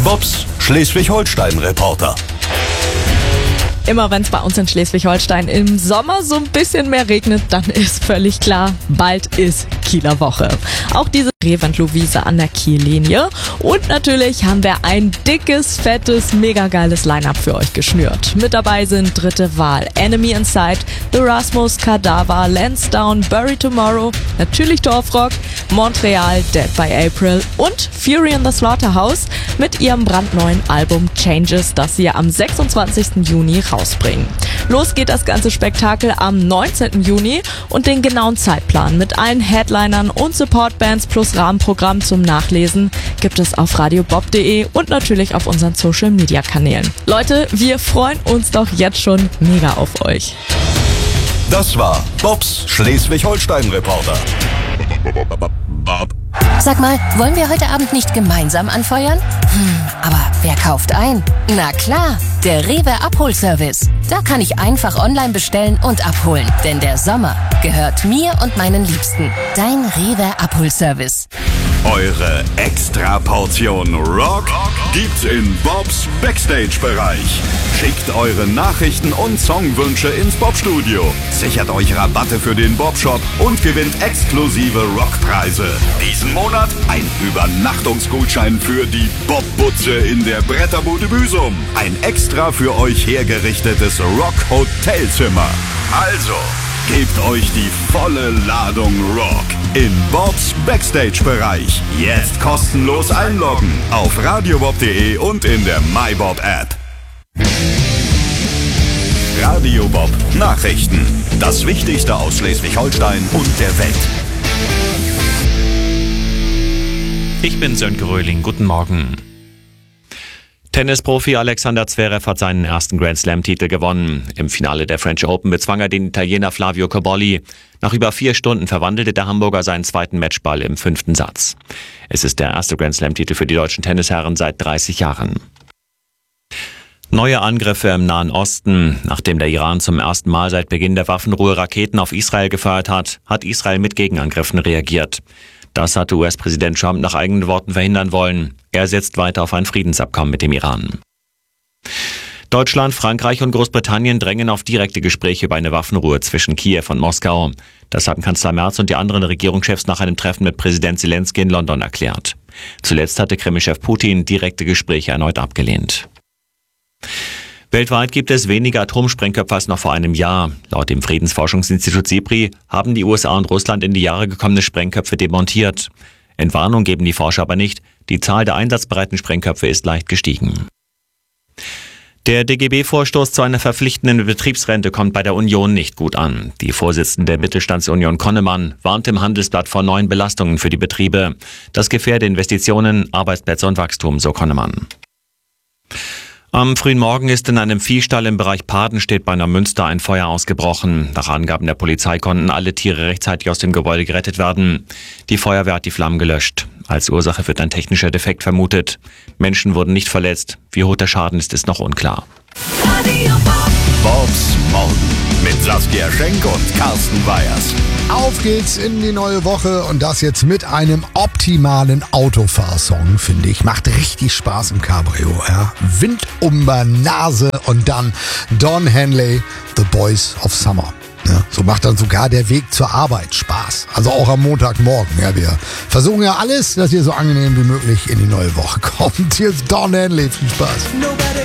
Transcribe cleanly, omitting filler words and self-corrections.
Bobs Schleswig-Holstein-Reporter. Immer wenn es bei uns in Schleswig-Holstein im Sommer so ein bisschen mehr regnet, dann ist völlig klar, bald ist Kieler Woche. Auch diese Revent-Luwiese an der Kiellinie. Und natürlich haben wir ein dickes, fettes, mega geiles Line-Up für euch geschnürt. Mit dabei sind Dritte Wahl, Enemy Inside, The Rasmus, Kadaver, Lansdowne, Bury Tomorrow, natürlich Dorfrock, Montreal, Dead by April und Fury in the Slaughterhouse mit ihrem brandneuen Album Changes, das sie am 26. Juni rausbringen. Los geht das ganze Spektakel am 19. Juni und den genauen Zeitplan mit allen Headlinern und Supportbands plus Rahmenprogramm zum Nachlesen gibt es auf radiobob.de und natürlich auf unseren Social-Media-Kanälen. Leute, wir freuen uns doch jetzt schon mega auf euch. Das war Bobs Schleswig-Holstein-Reporter. Sag mal, wollen wir heute Abend nicht gemeinsam anfeuern? Aber wer kauft ein? Na klar, der Rewe Abholservice. Da kann ich einfach online bestellen und abholen. Denn der Sommer gehört mir und meinen Liebsten. Dein Rewe Abholservice. Eure Extra-Portion Rock gibt's in Bobs Backstage-Bereich. Schickt eure Nachrichten und Songwünsche ins Bob-Studio. Sichert euch Rabatte für den Bob-Shop und gewinnt exklusive Rockpreise. Diesen Monat ein Übernachtungsgutschein für die Bob-Butze in der Bretterbude Büsum. Ein extra für euch hergerichtetes Rock-Hotelzimmer. Also, gebt euch die volle Ladung Rock in Bobs Backstage-Bereich. Jetzt kostenlos einloggen auf radiobob.de und in der MyBob-App. Radio Bob Nachrichten. Das Wichtigste aus Schleswig-Holstein und der Welt. Ich bin Sönke Röhling. Guten Morgen. Tennisprofi Alexander Zverev hat seinen ersten Grand-Slam-Titel gewonnen. Im Finale der French Open bezwang er den Italiener Flavio Cobolli. Nach über 4 Stunden verwandelte der Hamburger seinen zweiten Matchball im 5. Satz. Es ist der erste Grand-Slam-Titel für die deutschen Tennisherren seit 30 Jahren. Neue Angriffe im Nahen Osten. Nachdem der Iran zum ersten Mal seit Beginn der Waffenruhe Raketen auf Israel gefeuert hat, hat Israel mit Gegenangriffen reagiert. Das hatte US-Präsident Trump nach eigenen Worten verhindern wollen. Er setzt weiter auf ein Friedensabkommen mit dem Iran. Deutschland, Frankreich und Großbritannien drängen auf direkte Gespräche über eine Waffenruhe zwischen Kiew und Moskau. Das haben Kanzler Merz und die anderen Regierungschefs nach einem Treffen mit Präsident Zelensky in London erklärt. Zuletzt hatte Kremlchef Putin direkte Gespräche erneut abgelehnt. Weltweit gibt es weniger Atomsprengköpfe als noch vor einem Jahr. Laut dem Friedensforschungsinstitut SIPRI haben die USA und Russland in die Jahre gekommene Sprengköpfe demontiert. Entwarnung geben die Forscher aber nicht. Die Zahl der einsatzbereiten Sprengköpfe ist leicht gestiegen. Der DGB-Vorstoß zu einer verpflichtenden Betriebsrente kommt bei der Union nicht gut an. Die Vorsitzende der Mittelstandsunion Konnemann warnt im Handelsblatt vor neuen Belastungen für die Betriebe. Das gefährde Investitionen, Arbeitsplätze und Wachstum, so Konnemann. Am frühen Morgen ist in einem Viehstall im Bereich Padenstedt bei Neumünster ein Feuer ausgebrochen. Nach Angaben der Polizei konnten alle Tiere rechtzeitig aus dem Gebäude gerettet werden. Die Feuerwehr hat die Flammen gelöscht. Als Ursache wird ein technischer Defekt vermutet. Menschen wurden nicht verletzt. Wie hoch der Schaden ist noch unklar. Bobs Morgen mit Saskia Schenk und Carsten Weyers. Auf geht's in die neue Woche und das jetzt mit einem optimalen Autofahrsong, finde ich. Macht richtig Spaß im Cabrio. Ja? Wind um die Nase und dann Don Henley, The Boys of Summer. Ja, so macht dann sogar der Weg zur Arbeit Spaß. Also auch am Montagmorgen. Ja, wir versuchen ja alles, dass ihr so angenehm wie möglich in die neue Woche kommt. Hier ist Don Henley. Viel Spaß.